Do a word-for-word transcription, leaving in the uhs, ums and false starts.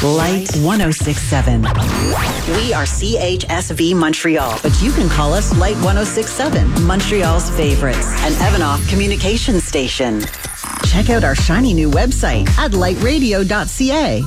Light one oh six seven. We are C H S V Montreal, but you can call us Light one oh six seven, Montreal's favorites, an Evanoff communication station. Check out our shiny new website at light radio dot c a.